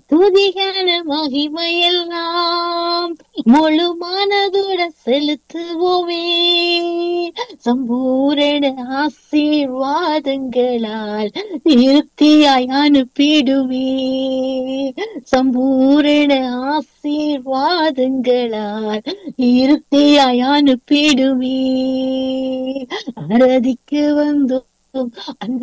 துதிகன மகிமையெல்லாம் முழு மனதுட செலுத்துவோமே. சம்பூரண ஆசீர்வாதங்களால் திருப்தியாய் அனுப்பிடுமே. சம்பூரண ஆசீர்வாதங்களால் திருப்தியாய் அனுப்பிடுமே. ஆராதிக்க வந்தோம்